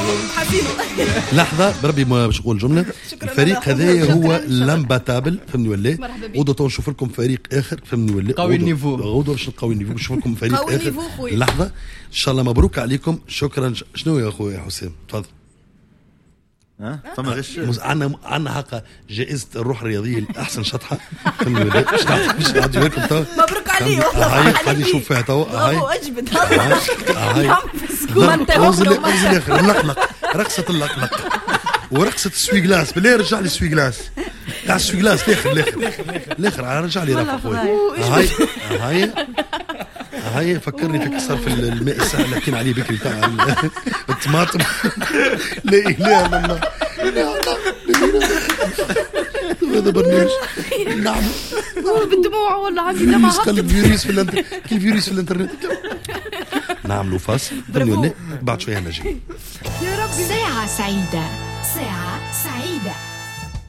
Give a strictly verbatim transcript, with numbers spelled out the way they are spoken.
لحظه بربي ما باش نقول جمله. الفريق هذايا هو لامباتابل فهمني ولا؟ غدوه نشوف لكم فريق اخر فهمني ولا؟ قوي النيفو. غدوه باش نقوي النيفو باش نشوف لكم فريق اخر. لحظه ان شاء الله مبروك عليكم. شكرا. شنو يا اخويا حسام تفضل. ها فما غش عندنا عندنا حق جائزه الروح الرياضيه الاحسن شطحه فهمني ولا؟ باش باش نعطيها لكم توا. مبروك عليه والله. هاي خليني نشوف فيها توا. هاي اجبد هاي الاخر اللقلق رقصه اللقلق ورقصه السوي جلاس. بالله رجع لي السوي جلاس تاع السوي جلاس الاخر الاخر الاخر رجع لي رقصه خويا. هاي هاي هاي فكرني فيك صار في الماء الساعه اللي حكينا عليه بكري تاع الطماطم. لا اله الا الله هذا برنامج. نعم بالدموع والله عندي دمعة هبطت. قلب فيروس في الانترنت كل فيروس في الانترنت. نعملوا فاصل بعد شويه نجي. يا ربي. ساعة سعيدة. ساعة سعيدة.